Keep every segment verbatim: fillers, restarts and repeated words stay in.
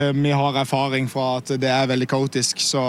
Vi har erfaring fra at det er veldig kaotisk, så,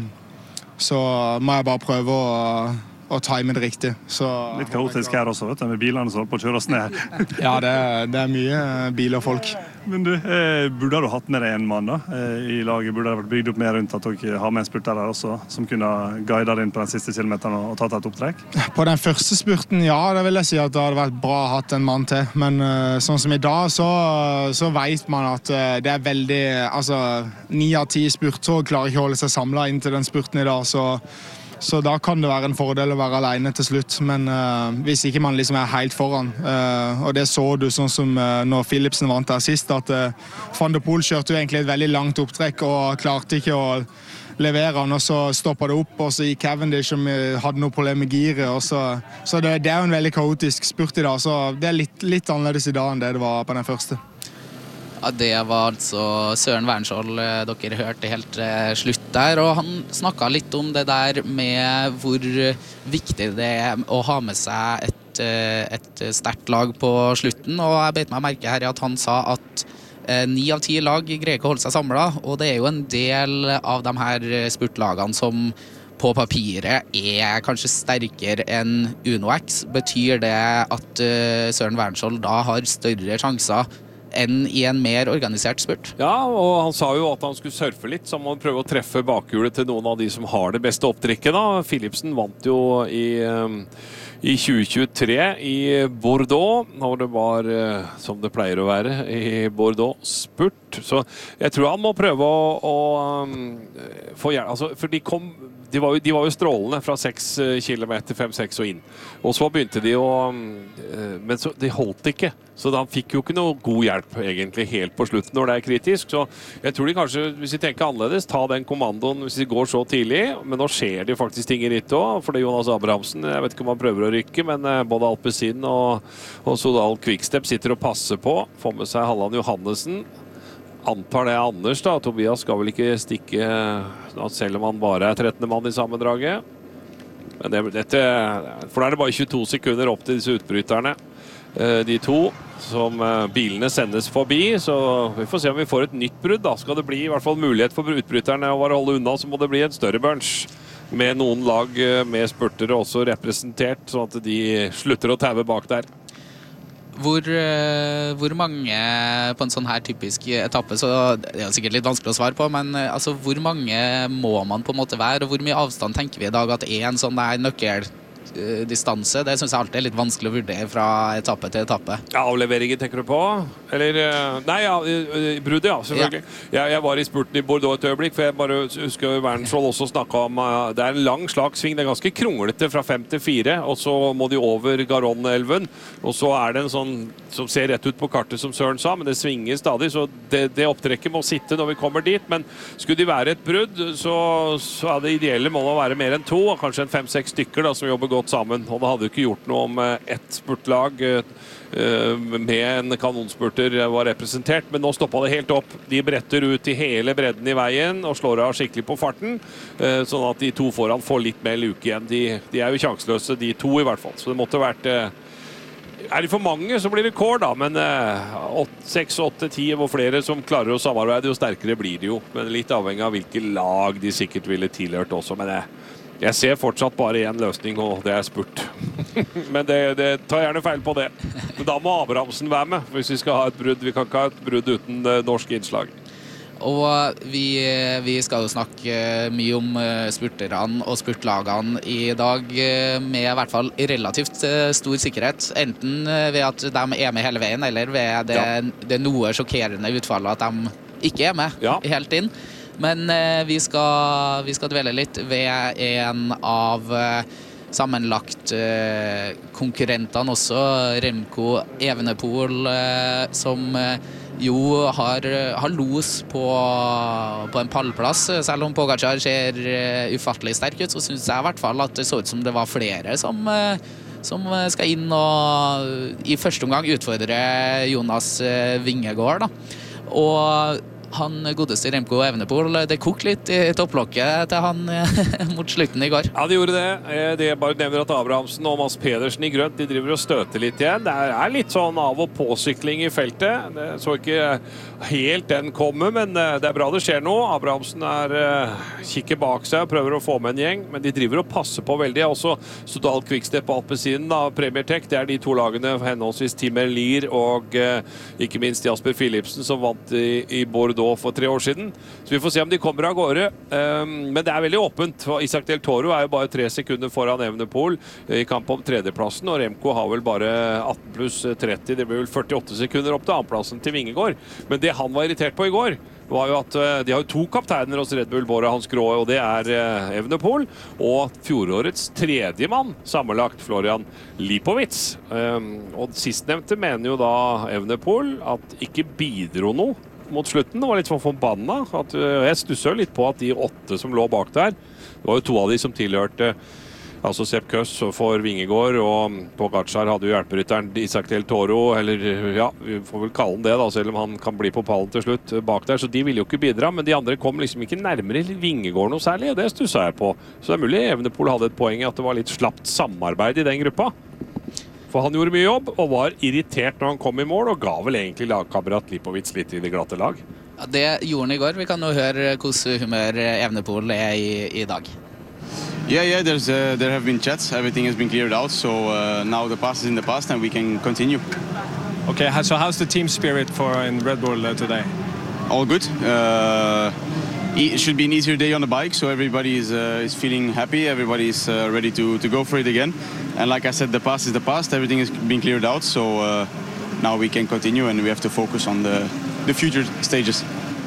så må jeg bare prøve å, å time det riktig. Så, litt kaotisk her også, vet du, med bilene som holder på å kjøre oss ned. Ja, det er, det er mye bil og folk. Men du, eh, burde du hatt med deg en mann da, eh, i laget? Burde det vært bygd opp mer rundt at dere har med en spurter der også, som kunne guide deg inn på den siste kilometeren og, og tatt et opptrekk? På den første spurten, ja, det vil jeg si at det hadde vært bra å ha hatt en mann til. Men uh, sånn som i dag, så, så vet man at uh, det er veldig, altså, ni av ti spurter klarer ikke å holde seg samlet inn til den spurten i dag, så Så da kan det være en fordel å være alene til slutt, men uh, hvis ikke man liksom er helt foran, uh, og det så du sånn som uh, når Philipsen vant der sist, at uh, Van der Poel kjørte jo egentlig et veldig langt opptrekk og klarte ikke å levere han, og så stoppet det opp, og så gikk Cavendish som hadde noe problem med giret, og så, så det, det er jo en veldig kaotisk spurt i dag, så det er litt, litt annerledes i dag enn det det var på den første. Ja, det var altså Søren Wernskjold dere hørte helt slutt der, og han snakket litt om det der med hvor viktig det er å ha med seg et, et sterkt lag på slutten, og jeg bet meg merke her i at han sa at ni av ti lag greier ikke å holde seg samlet, og det er jo en del av de her spurtlagene som på papiret er kanskje sterkere enn Uno X. Betyr det at Søren Wernskjold da har større sjanser enn i en mer organisert spurt? Ja, og han sa jo at han skulle surfe litt, så han må prøve å treffe bakhjulet til noen av de som har det beste opptrekket da. Philipsen vant jo i, i tjue tjuetre i Bordeaux, når det var, som det pleier å være, i Bordeaux spurt. Så jeg tror han må prøve å, å um, få hjelp, altså, for de kom De var, jo, de var jo strålende fra seks kilometer, fem seks og inn. Og så begynte de å... Men så, de holdt ikke. Så han fikk jo ikke noe god hjelp egentlig helt på slutten når det er kritisk. Så jeg tror de kanskje, hvis de tenker annerledes, ta den kommandoen hvis de går så tidlig. Men nå skjer det faktisk ting i ritt også. For det er Jonas Abrahamsen, jeg vet ikke om han prøver å rykke, men både Alpecin og, og Sodal Quickstep sitter og passer på. Får med seg Halland Johannesen. Antar det er Anders da, Tobias skal vel ikke stikke selv om han bare er trettende mann i sammendraget. Men det, dette, for da er det bare tjueto sekunder opp til disse utbryterne. De to som bilene sendes forbi, så vi får se om vi får et nytt brudd da. Skal det bli i hvert fall mulighet for utbryterne å bare holde unna, så må det bli en større bunch. Med noen lag med spurtere også representert, sånn at de slutter å taue bak der. Hvor, hvor mange på en sånn her typisk etappe, så det er sikkert litt vanskelig å svare på, men altså, hvor mange må man på en måte være, og hvor mye avstand tenker vi i dag at det er en sånn der nøkkeldistanse? Det synes jeg alltid er litt vanskelig å vurdere fra etappe til etappe. Ja, avleveringen tenker du på? Eller, nei, ja, bruddet, ja, selvfølgelig. Ja. Jeg, jeg var i spurten i Bordeaux et øyeblikk, for jeg bare husker Wernskjold også snakket om, det er en lang slagsving, det er ganske kronglete fra fem til fire, og så må de over Garonne-elven, og så er det en sånn som ser rett ut på kartet som Søren sa, men det svinger stadig, så det, det opptrekket må sitte når vi kommer dit, men skulle de være et brudd, så, så er det ideelle målet å være mer enn to, og kanskje en fem-seks stykker da, som jobber godt sammen, og det hadde jo ikke gjort noe om ett spurtlag med en kanonspurter var representert, men nå stoppet det helt opp. De bretter ut i hele bredden i veien og slår av skikkelig på farten, sånn at de to foran får litt mer luke igjen. De, de er jo sjanseløse, de to i hvert fall, så det måtte vært... Er det for mange så blir det kår da, men seks, åtte, ti hvor flere som klarer å samarbeide, jo sterkere blir det jo. Men litt avhengig av hvilke lag de sikkert ville tilhørt også, men jeg, jeg ser fortsatt bare en løsning, og det er spurt. Men det, det tar gjerne feil på det. Men da må Abrahamsen være med, hvis vi skal ha et brudd. Vi kan ikke ha et brudd uten norsk innslag. Og vi, vi skal jo snakke mye om spurterne og spurtlagene i dag med i hvert fall relativt stor sikkerhet. Enten ved at de er med hele veien, eller ved det, ja. det noe sjokkerende utfallet at de ikke er med ja. helt inn. Men vi skal, vi skal dvele litt ved en av sammenlagt konkurrentene også, Remco Evenepoel, som jo har, har los på, på en pallplass. Selv om Pogačar ser ufattelig sterk ut, så synes jeg i hvert fall at det så ut som det var flere som, som skal inn og i første omgang utfordre Jonas Vingegaard. Da. Og han godeste Remco Evenepoel, det kokte litt i topplokket til han mot slutten i går. Ja, de gjorde det. Det bare nevner at Abrahamsen og Mads Pedersen i grønt, de driver og støter litt igjen. Det er litt sånn av- og påsykling i feltet. Det så ikke helt den komme, men det er bra det skjer nå. Abrahamsen er kikker bak seg og prøver å få med en gjeng, men de driver og passer på veldig. Også Sodal Quickstep på alpesiden av Premier Tech, det er de to lagene, henholdsvis Tim Merlier og eh, ikke minst Jasper Philipsen, som vant i, i Bordeaux for tre år siden. Så vi får se om de kommer av gårde. Um, men det er veldig åpent. Isaac Del Toro er jo bare tre sekunder foran Evenepoel i kamp om tredjeplassen, og Remco har vel bare atten pluss tretti, det blir vel førtiåtte sekunder opp til annenplassen til Vingegaard. Men det han var irritert på i går, var jo at de har jo to kapteiner hos Red Bull, Bora Hans Grå, og det er Evenepoel, og fjorårets tredje mann, sammenlagt Florian Lipovic. Og sistnevnte mener jo da Evenepoel at ikke bidro noe mot slutten. Det var litt sånn forbanna. At, jeg stusser litt på at de åtte som lå bak der, det var jo to av de som tilhørte altså Sepp Kuss for Vingegaard, og Pogačar hadde jo hjelperytteren Isaac Del Toro, eller ja, vi får vel kalle han det da, selv om han kan bli på pallen til slutt bak der, så de ville jo ikke bidra, men de andre kom liksom ikke nærmere Vingegaard noe særlig, og det stusset jeg på. Så det er mulig Evenepoel hadde et poeng i at det var litt slapt samarbeid i den gruppa. For han gjorde mye jobb, og var irritert når han kom i mål, og ga vel egentlig lagkamerat Lipovic litt i det glatte lag. Ja, det gjorde han i går. Vi kan jo høre hvordan humør Evenepoel er i, i dag. Yeah, yeah, there's, uh, there have been chats, everything has been cleared out, so uh, now the past is in the past and we can continue. Okay, so how's the team spirit for in Red Bull uh, today? All good. Uh, it should be an easier day on the bike, so everybody is, uh, is feeling happy, everybody is uh, ready to, to go for it again. And like I said, the past is the past, everything has been cleared out, so uh, now we can continue and we have to focus on the, the future stages.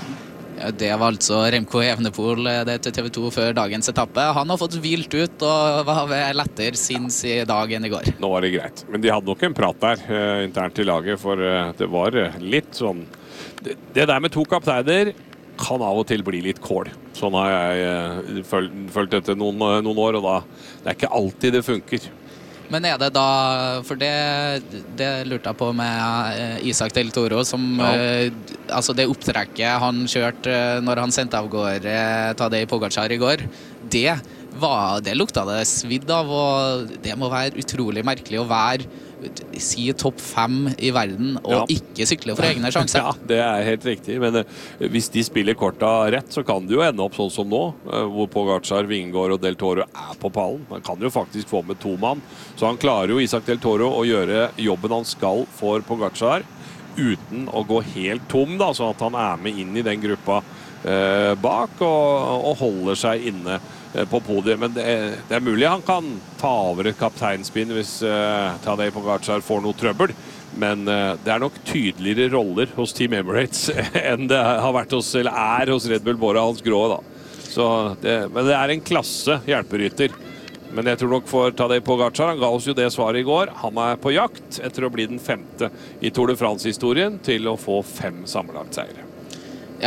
Det var altså Remco Evenepoel, det til T V to før dagens etappe. Han har fått hvilt ut og var ved lettere sinns i dag enn i går. Nå var det greit, men de hadde nok en prat der uh, internt i laget, for uh, det var uh, litt sånn... Det, det der med to kapteiner kan av og til bli litt kål. Sånn har jeg uh, følt, følt etter noen, uh, noen år, og da det er ikke alltid det funker. Men er det da, for det, det lurte jeg på med Isaac Del Toro, som, ja. eh, altså det opptrekket han kjørte når han sendte av gårde Tadej Pogačar i går, det, var, det lukta det svidd av, og det må være utrolig merkelig å være si topp fem i verden og ja. Ikke sykle for egne sjanser. Ja, det er helt riktig, men uh, hvis de spiller korta rett, så kan det jo ende opp sånn som nå, uh, hvor Pogačar, Vingegaard og Del Toro er på pallen. Han kan jo faktisk få med to mann, så han klarer jo Isaac Del Toro å gjøre jobben han skal for Pogačar, uten å gå helt tom, da, sånn at han er med inn i den gruppa uh, bak og, og holder seg inne på podiet, men det er, det er mulig han kan ta over et kapteinspinn hvis uh, Tadej Pogačar får noe trøbbel, men uh, det er nok tydeligere roller hos Team Emirates enn det har vært hos, eller er hos Red Bull Bora Hans Grå da. Så det, men det er en klasse hjelperytter. Men jeg tror nok for Tadej Pogačar, han ga oss jo det svaret i går, han er på jakt etter å bli den femte i Tour de France-historien til å få fem sammenlagt seire. Ja,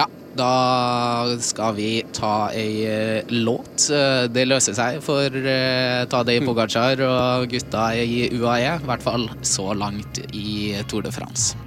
da skal vi ta ei uh, låt. Det løser seg for uh, Tadej Pogačar og gutta i U A E, i hvert fall så langt i Tour de France.